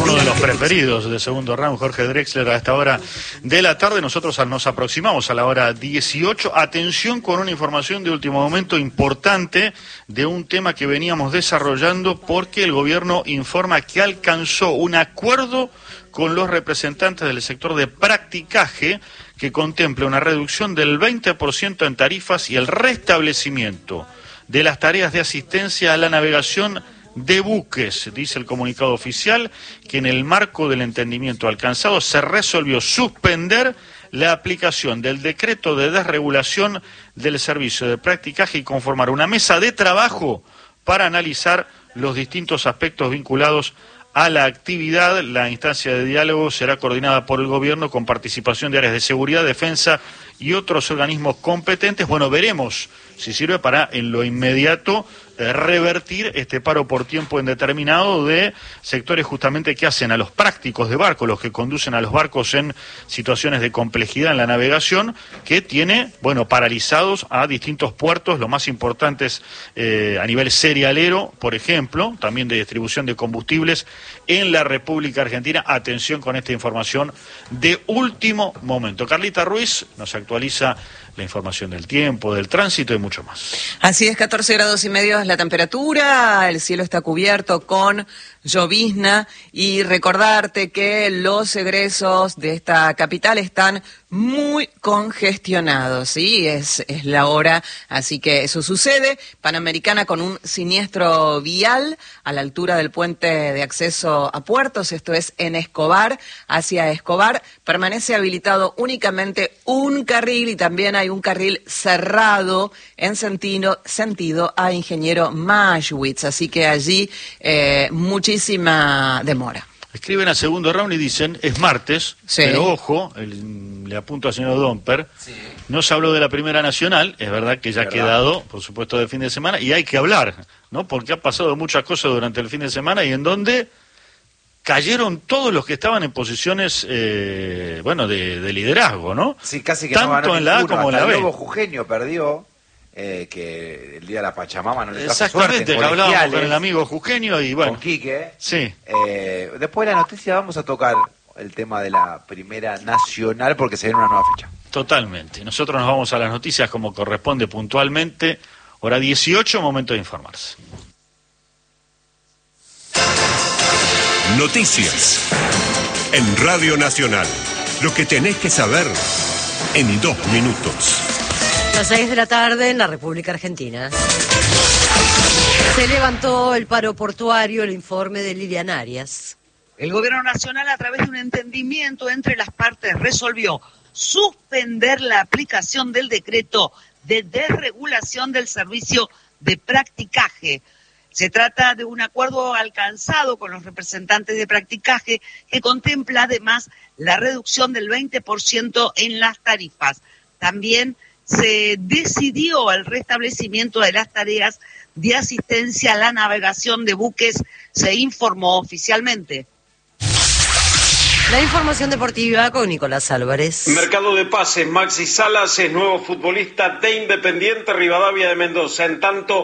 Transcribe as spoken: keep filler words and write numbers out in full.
uno de los preferidos de segundo round, Jorge Drexler, a esta hora de la tarde. Nosotros nos aproximamos a la hora dieciocho. Atención con una información de último momento importante de un tema que veníamos desarrollando, porque el gobierno informa que alcanzó un acuerdo con los representantes del sector de practicaje que contempla una reducción del veinte por ciento en tarifas y el restablecimiento de las tareas de asistencia a la navegación de buques. Dice el comunicado oficial que en el marco del entendimiento alcanzado se resolvió suspender la aplicación del decreto de desregulación del servicio de practicaje y conformar una mesa de trabajo para analizar los distintos aspectos vinculados a la actividad. La instancia de diálogo será coordinada por el gobierno con participación de áreas de seguridad, defensa y otros organismos competentes. Bueno, veremos si sirve para en lo inmediato eh, revertir este paro por tiempo indeterminado de sectores justamente que hacen a los prácticos de barco, los que conducen a los barcos en situaciones de complejidad en la navegación, que tiene, bueno, paralizados a distintos puertos, los más importantes eh, a nivel cerealero, por ejemplo, también de distribución de combustibles en la República Argentina. Atención con esta información de último momento. Carlita Ruiz nos actualiza la información del tiempo, del tránsito y mucho más. Así es, catorce grados y medio es la temperatura, el cielo está cubierto con llovizna, y recordarte que los egresos de esta capital están muy congestionados, ¿sí? Es, es la hora, así que eso sucede. Panamericana con un siniestro vial a la altura del puente de acceso a puertos, esto es en Escobar, hacia Escobar, permanece habilitado únicamente un carril y también hay un carril cerrado en sentido, sentido a Ingeniero Maschwitz, así que allí eh, muchísima demora. Escriben a segundo round y dicen, es martes, sí, pero ojo, el, le apunto al señor Domper, sí, no se habló de la Primera Nacional, es verdad que ya ha quedado, por supuesto, del fin de semana, y hay que hablar, ¿no? Porque ha pasado muchas cosas durante el fin de semana y en donde cayeron todos los que estaban en posiciones, eh, bueno, de, de liderazgo, ¿no? Sí, casi que tanto no ganó en la A como en la B. El Lobo Jujeño perdió, eh, que el día de la Pachamama no le trajo Exactamente, suerte. Exactamente, hablábamos con el amigo Jujeño y bueno. Con Quique. Sí. Eh, después de la noticia vamos a tocar el tema de la Primera Nacional porque se viene una nueva fecha. Totalmente. Nosotros nos vamos a las noticias como corresponde puntualmente. Hora dieciocho, momento de informarse. Noticias en Radio Nacional. Lo que tenés que saber en dos minutos. Las seis de la tarde en la República Argentina. Se levantó el paro portuario, el informe de Lilian Arias. El Gobierno Nacional, a través de un entendimiento entre las partes, resolvió suspender la aplicación del decreto de desregulación del servicio de practicaje. Se trata de un acuerdo alcanzado con los representantes de practicaje que contempla además la reducción del veinte por ciento en las tarifas. También se decidió el restablecimiento de las tareas de asistencia a la navegación de buques, se informó oficialmente. La información deportiva con Nicolás Álvarez. Mercado de pases, Maxi Salas es nuevo futbolista de Independiente Rivadavia de Mendoza. En tanto,